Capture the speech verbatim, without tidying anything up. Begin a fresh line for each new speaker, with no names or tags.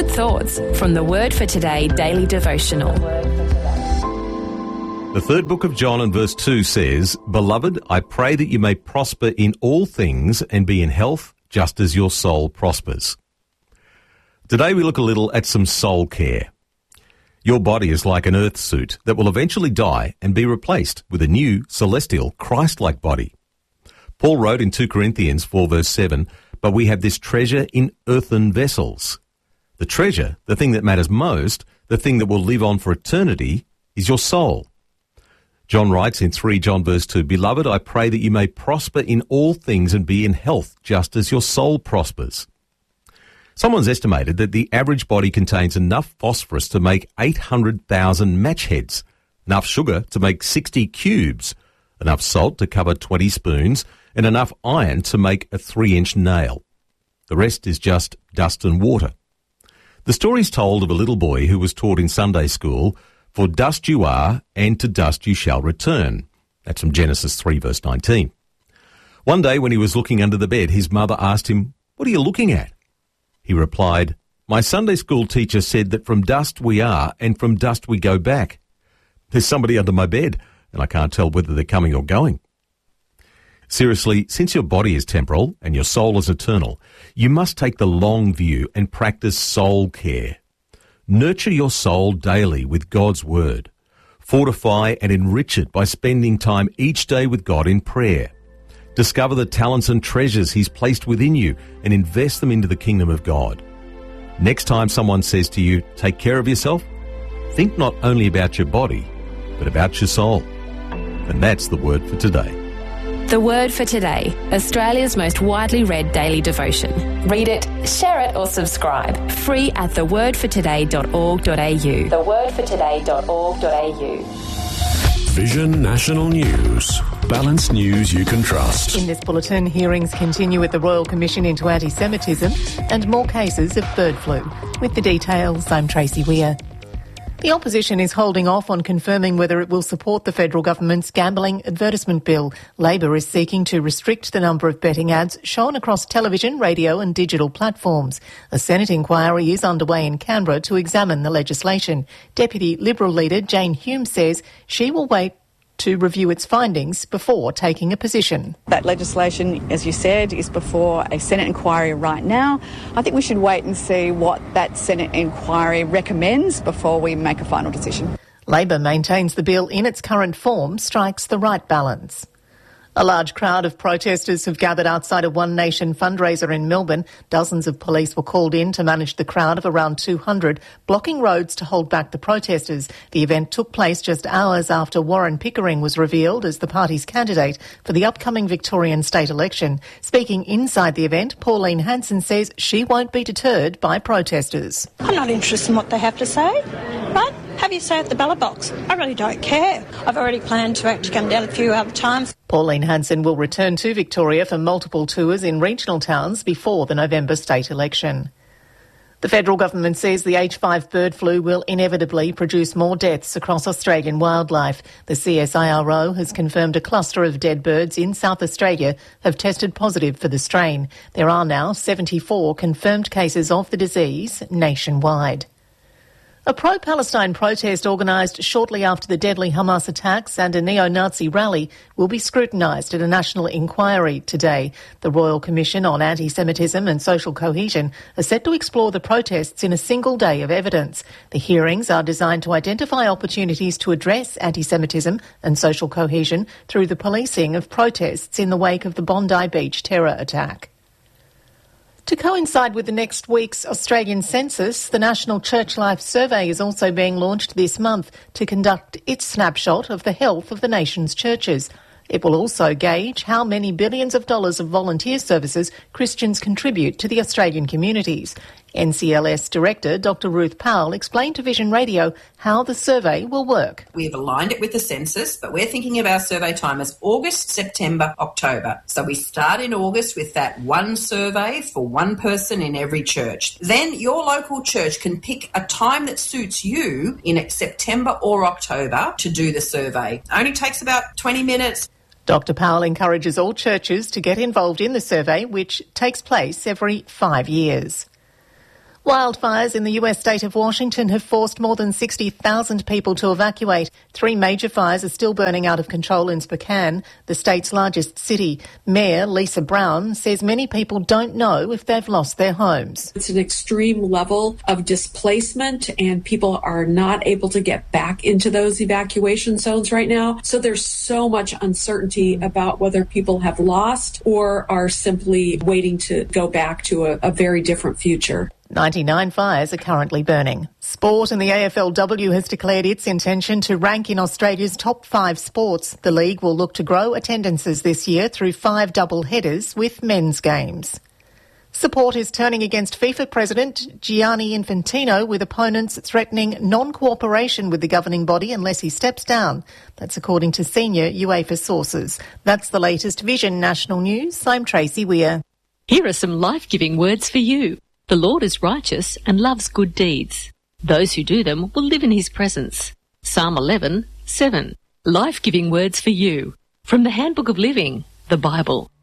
Good thoughts from the Word for Today daily devotional.
The third book of John and verse two says, "Beloved, I pray that you may prosper in all things and be in health, just as your soul prospers." Today we look a little at some soul care. Your body is like an earth suit that will eventually die and be replaced with a new, celestial, Christ-like body. Paul wrote in two Corinthians four verse seven, "But we have this treasure in earthen vessels." The treasure, the thing that matters most, the thing that will live on for eternity, is your soul. John writes in three John verse two, "Beloved, I pray that you may prosper in all things and be in health, just as your soul prospers." Someone's estimated that the average body contains enough phosphorus to make eight hundred thousand match heads, enough sugar to make sixty cubes, enough salt to cover twenty spoons, and enough iron to make a three-inch nail. The rest is just dust and water. The story is told of a little boy who was taught in Sunday school, "For dust you are, and to dust you shall return." That's from Genesis three verse nineteen. One day when he was looking under the bed, his mother asked him, "What are you looking at?" He replied, "My Sunday school teacher said that from dust we are, and from dust we go back. There's somebody under my bed, and I can't tell whether they're coming or going." Seriously, since your body is temporal and your soul is eternal, you must take the long view and practice soul care. Nurture your soul daily with God's Word. Fortify and enrich it by spending time each day with God in prayer. Discover the talents and treasures He's placed within you and invest them into the kingdom of God. Next time someone says to you, "Take care of yourself," think not only about your body, but about your soul. And that's the Word for today.
The Word for Today, Australia's most widely read daily devotion. Read it, share it or subscribe. Free at the word for today dot org dot a u. the word for today dot org dot a u.
Vision National News. Balanced news you can trust.
In this bulletin, hearings continue at the Royal Commission into Anti-Semitism and more cases of bird flu. With the details, I'm Tracy Weir. The opposition is holding off on confirming whether it will support the federal government's gambling advertisement bill. Labor is seeking to restrict the number of betting ads shown across television, radio and digital platforms. A Senate inquiry is underway in Canberra to examine the legislation. Deputy Liberal leader Jane Hume says she will wait to review its findings before taking a position.
That legislation, as you said, is before a Senate inquiry right now. I think we should wait and see what that Senate inquiry recommends before we make a final decision.
Labor maintains the bill in its current form strikes the right balance. A large crowd of protesters have gathered outside a One Nation fundraiser in Melbourne. Dozens of police were called in to manage the crowd of around two hundred, blocking roads to hold back the protesters. The event took place just hours after Warren Pickering was revealed as the party's candidate for the upcoming Victorian state election. Speaking inside the event, Pauline Hanson says she won't be deterred by protesters.
I'm not interested in what they have to say, right? Have you say at the ballot box. I really don't care. I've already planned to actually come down a few other times.
Pauline Hanson will return to Victoria for multiple tours in regional towns before the November state election. The federal government says the H five bird flu will inevitably produce more deaths across Australian wildlife. The C S I R O has confirmed a cluster of dead birds in South Australia have tested positive for the strain. There are now seventy-four confirmed cases of the disease nationwide. A pro-Palestine protest organised shortly after the deadly Hamas attacks and a neo-Nazi rally will be scrutinised at a national inquiry today. The Royal Commission on Anti-Semitism and Social Cohesion are set to explore the protests in a single day of evidence. The hearings are designed to identify opportunities to address anti-Semitism and social cohesion through the policing of protests in the wake of the Bondi Beach terror attack. To coincide with the next week's Australian census, the National Church Life Survey is also being launched this month to conduct its snapshot of the health of the nation's churches. It will also gauge how many billions of dollars of volunteer services Christians contribute to the Australian communities. N C L S Director Doctor Ruth Powell explained to Vision Radio how the survey will work.
We've aligned it with the census, but we're thinking of our survey time as August, September, October. So we start in August with that one survey for one person in every church. Then your local church can pick a time that suits you in September or October to do the survey. It only takes about twenty minutes.
Doctor Powell encourages all churches to get involved in the survey, which takes place every five years. Wildfires in the U S state of Washington have forced more than sixty thousand people to evacuate. Three major fires are still burning out of control in Spokane, the state's largest city. Mayor Lisa Brown says many people don't know if they've lost their homes.
It's an extreme level of displacement and people are not able to get back into those evacuation zones right now. So there's so much uncertainty about whether people have lost or are simply waiting to go back to a, a very different future.
ninety-nine fires are currently burning. Sport and the A F L W has declared its intention to rank in Australia's top five sports. The league will look to grow attendances this year through five double headers with men's games. Support is turning against FIFA President Gianni Infantino, with opponents threatening non-cooperation with the governing body unless he steps down. That's according to senior UEFA sources. That's the latest Vision National News. I'm Tracy Weir.
Here are some life-giving words for you. The Lord is righteous and loves good deeds. Those who do them will live in his presence. Psalm eleven, seven. Life-giving words for you. From the Handbook of Living, the Bible.